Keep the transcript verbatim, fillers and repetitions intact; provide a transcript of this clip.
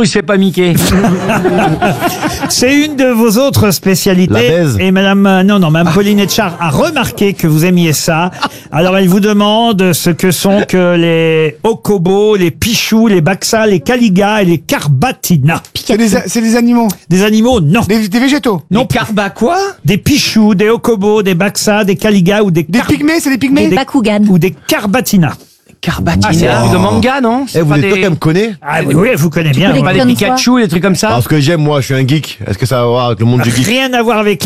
où il se fait pas Mickey. C'est une de vos autres spécialités. La baise. Et madame, euh, non, non, madame Pauline Etchard a remarqué que vous aimiez ça. Alors elle vous demande ce que sont que les okobos, les pichous, les baxa, les caligas et les carbatina. C'est des, a- c'est des animaux. Des animaux, non. Des, des végétaux. Non. Les carba quoi? Des pichous, des okobos, des baxa, des caligas ou des Des car- pygmées, c'est des pygmées. des- Bakugan. ou des carbatina. Carbatina. Ah, c'est Ah, un de manga, non? Eh, C'est vous pas êtes toi des... qui me connaît? Ah oui, oui, vous connaissez bien. connais pas voilà. des Comme quoi. Pikachu, des trucs comme ça? Parce que j'aime, moi, je suis un geek. Est-ce que ça va voir avec le monde du geek? Rien à voir avec